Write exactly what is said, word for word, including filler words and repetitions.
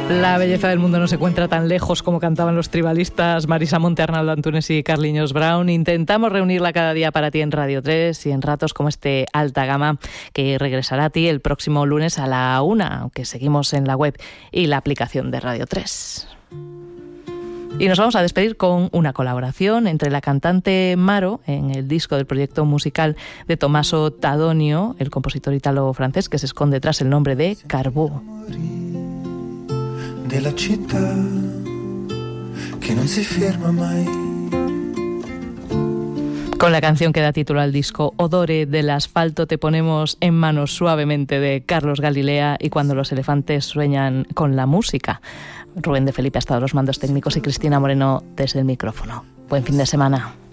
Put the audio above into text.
La belleza del mundo no se encuentra tan lejos como cantaban los tribalistas Marisa Monte, Arnaldo Antunes y Carliños Brown. Intentamos reunirla cada día para ti en Radio tres y en ratos como este Alta Gama, que regresará a ti el próximo lunes a la una, aunque seguimos en la web y la aplicación de Radio tres. Y nos vamos a despedir con una colaboración entre la cantante Maro en el disco del proyecto musical de Tommaso Tadonio, el compositor italo-francés que se esconde tras el nombre de Carbó. De la città que no se ferma mai. Con la canción que da título al disco Odore del asfalto te ponemos en manos suavemente de Carlos Galilea y Cuando los elefantes sueñan con la música. Rubén de Felipe ha estado a los mandos técnicos y Cristina Moreno desde el micrófono. Buen fin de semana.